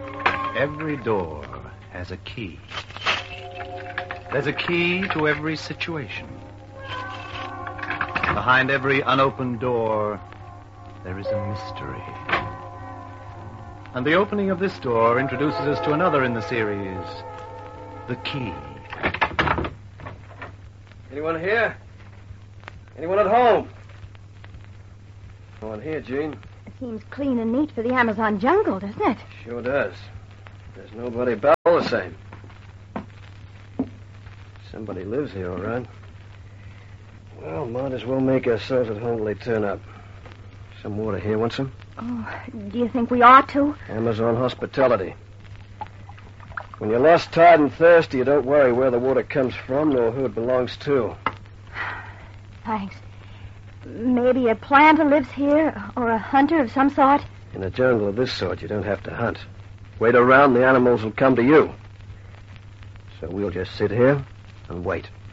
Every door has a key. There's a key to every situation. Behind every unopened door, there is a mystery. And the opening of this door introduces us to another in the series, The Key. Anyone here? Anyone at home? No one here, Gene. It seems clean and neat for the Amazon jungle, doesn't it? Sure does. There's nobody about all the same. Somebody lives here, all right. Well, might as well make ourselves at home till they turn up. Some water here. Want some? Oh, do you think we ought to? Amazon hospitality. When you're lost, tired, and thirsty, you don't worry where the water comes from nor who it belongs to. Thanks. Maybe a planter lives here, or a hunter of some sort? In a jungle of this sort, you don't have to hunt. Wait around, the animals will come to you. So we'll just sit here and wait.